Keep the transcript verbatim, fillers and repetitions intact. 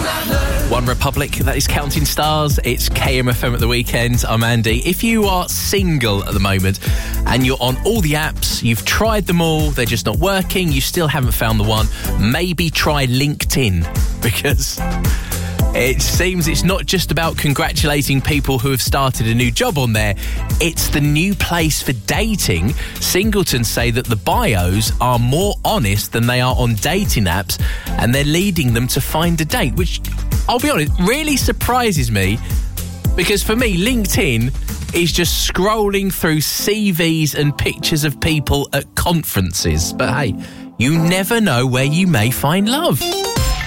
One Republic, that is Counting Stars. It's K M F M at the weekend. I'm Andy. If you are single at the moment and you're on all the apps, you've tried them all, they're just not working, you still haven't found the one, maybe try LinkedIn, because it seems it's not just about congratulating people who have started a new job on there. It's the new place for dating. Singletons say that the bios are more honest than they are on dating apps, and they're leading them to find a date, which, I'll be honest, really surprises me, because for me, LinkedIn is just scrolling through C Vs and pictures of people at conferences. But hey, you never know where you may find love.